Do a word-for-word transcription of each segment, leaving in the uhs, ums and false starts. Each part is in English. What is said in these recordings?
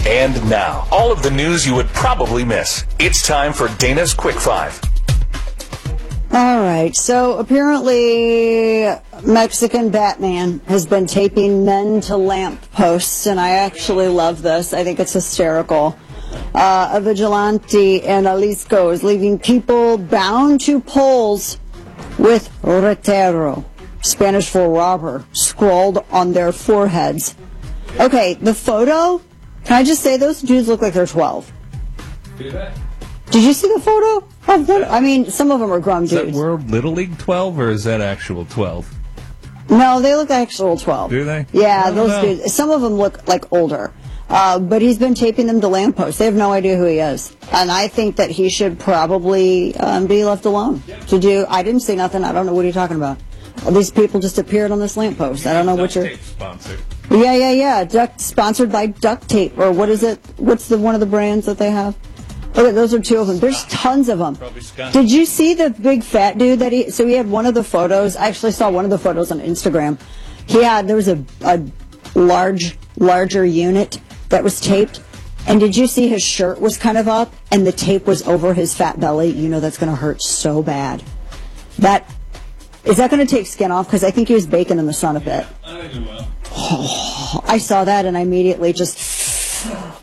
And now, all of the news you would probably miss. It's time for Dana's Quick Five. All right, so apparently Mexican Batman has been taping men to lamp posts, and I actually love this. I think it's hysterical. Uh, a vigilante in Jalisco is leaving people bound to poles with ratero, Spanish for robber, scrawled on their foreheads. Okay, the photo, can I just say those dudes look like they're twelve? Do that? Did you see the photo of them? I mean, some of them are grown Is dudes. that World Little League twelve, or is that actual twelve? No, they look actual twelve. Do they? Yeah, those know. dudes. Some of them look like older. Uh, but he's been taping them to lampposts. They have no idea who he is. And I think that he should probably um, be left alone to do. I didn't say nothing. I don't know what you're talking about. These people just appeared on this lamppost. I don't know what you're. Sponsored. Yeah, yeah, yeah. Duct, sponsored by Duct Tape, or what is it? What's the one of the brands that they have? Okay, those are two of them. There's tons of them. Did you see the big fat dude that he? So he had one of the photos. I actually saw one of the photos on Instagram. He had there was a a large, larger unit that was taped. And did you see his shirt was kind of up and the tape was over his fat belly? You know that's going to hurt so bad. That is that going to take skin off? Because I think he was baking in the sun a bit. I think it will. Oh, I saw that and I immediately just,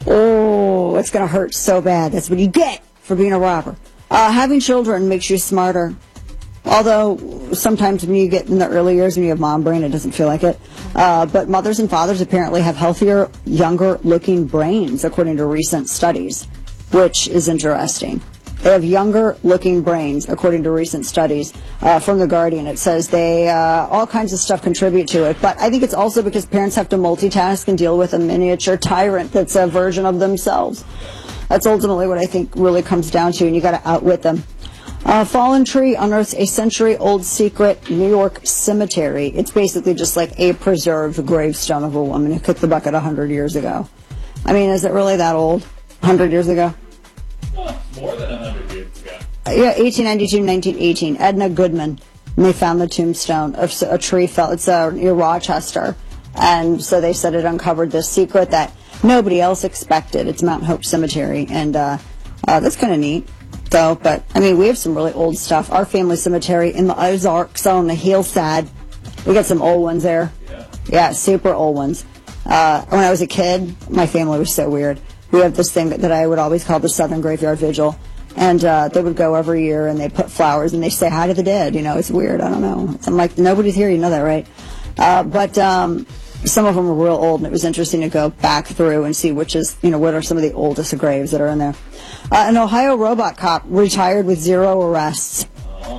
oh, it's going to hurt so bad. That's what you get for being a robber. Uh, having children makes you smarter. Although sometimes when you get in the early years when you have mom brain, it doesn't feel like it. Uh, but mothers and fathers apparently have healthier, younger-looking brains, according to recent studies, which is interesting. They have younger-looking brains, according to recent studies uh, from The Guardian. It says they, uh, all kinds of stuff contribute to it. But I think it's also because parents have to multitask and deal with a miniature tyrant that's a version of themselves. That's ultimately what I think really comes down to, and you got to outwit them. A fallen tree unearths a century-old secret New York cemetery. It's basically just like a preserved gravestone of a woman who kicked the bucket one hundred years ago. I mean, is it really that old? one hundred years ago? Well, more than one hundred years ago. Uh, yeah, eighteen ninety-two, nineteen eighteen. Edna Goodman. And they found the tombstone of a tree fell. It's uh, near Rochester. And so they said it uncovered this secret that nobody else expected. It's Mount Hope Cemetery. And uh, uh, that's kind of neat. So, but, I mean, we have some really old stuff. Our family cemetery in the Ozarks on the hillside. We got some old ones there. Yeah. Yeah, super old ones. Uh, when I was a kid, my family was so weird. We have this thing that, that I would always call the Southern Graveyard Vigil. And uh, they would go every year and they put flowers and they say hi to the dead. You know, it's weird. I don't know. I'm like, nobody's here. You know that, right? Uh, but um, some of them were real old, and it was interesting to go back through and see which is, you know, what are some of the oldest graves that are in there. Uh, an Ohio robot cop retired with zero arrests.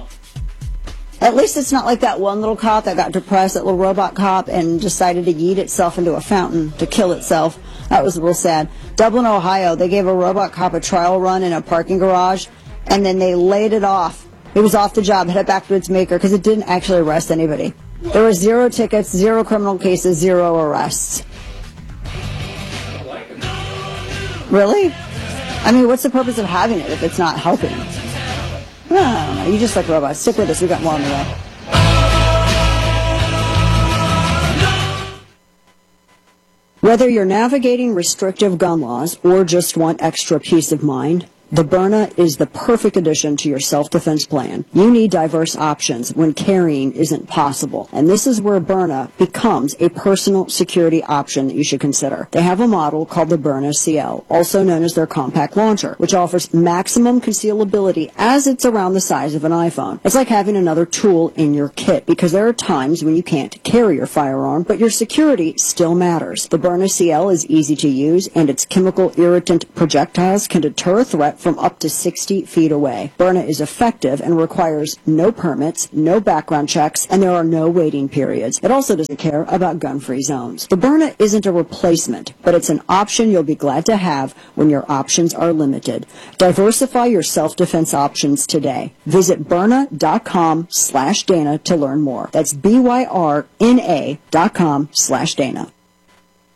At least it's not like that one little cop that got depressed, that little robot cop, and decided to yeet itself into a fountain to kill itself. That was real sad. Dublin, Ohio, they gave a robot cop a trial run in a parking garage, and then they laid it off. It was off the job, headed back to its maker, because it didn't actually arrest anybody. There were zero tickets, zero criminal cases, zero arrests. Really? I mean, what's the purpose of having it if it's not helping? I don't know. You just like robots. Stick with us. We've got more on the way. Whether you're navigating restrictive gun laws or just want extra peace of mind, the Byrna is the perfect addition to your self-defense plan. You need diverse options when carrying isn't possible. And this is where Byrna becomes a personal security option that you should consider. They have a model called the Byrna C L, also known as their compact launcher, which offers maximum concealability as it's around the size of an iPhone. It's like having another tool in your kit, because there are times when you can't carry your firearm, but your security still matters. The Byrna C L is easy to use, and its chemical irritant projectiles can deter a threat from up to sixty feet away. Byrna is effective and requires no permits, no background checks, and there are no waiting periods. It also doesn't care about gun-free zones. The Byrna isn't a replacement, but it's an option you'll be glad to have when your options are limited. Diversify your self-defense options today. Visit Byrna.com slash Dana to learn more. That's B Y R N A dot com slash Dana.